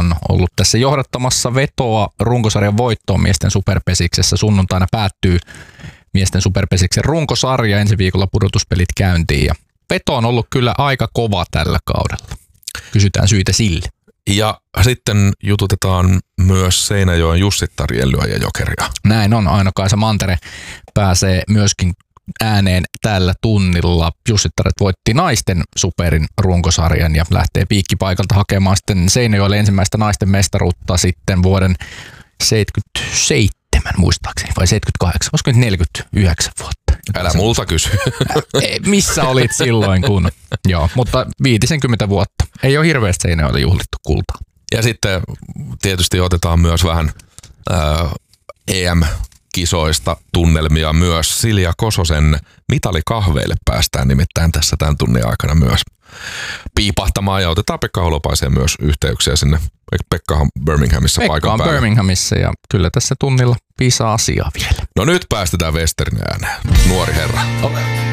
on ollut tässä johdattamassa vetoa runkosarjan voittoon miesten superpesiksessä. Sunnuntaina päättyy miesten superpesiksen runkosarja, ensi viikolla pudotuspelit käyntiin ja veto on ollut kyllä aika kova tällä kaudella. Kysytään syitä sille. Ja sitten jututetaan myös Seinäjoen Jussittar Jellyä ja Jokeria. Näin on, Aino-Kaisa Mantere pääsee myöskin ääneen tällä tunnilla. Jussittaret voitti naisten superin runkosarjan ja lähtee piikkipaikalta hakemaan sitten Seinäjoelle ensimmäistä naisten mestaruutta sitten vuoden 77 muistaakseni, vai 78, olisiko nyt 49 vuotta. Älä multa kysy. Missä olit silloin kun? Joo, mutta 50 vuotta. Ei ole hirveästi Seinäjoelle juhlittu kultaa. Ja sitten tietysti otetaan myös vähän EM-kisoista tunnelmia myös. Silja Kososen mitalikahveille päästään nimittäin tässä tämän tunnin aikana myös piipahtamaan ja otetaan Pekka Holopaiseen myös yhteyksiä sinne. Pekkahan Birminghamissa paikan päällä. Pekka on Birminghamissa ja kyllä tässä tunnilla piisaa asiaa vielä. No nyt päästetään Westerin ääneen. Nuori herra.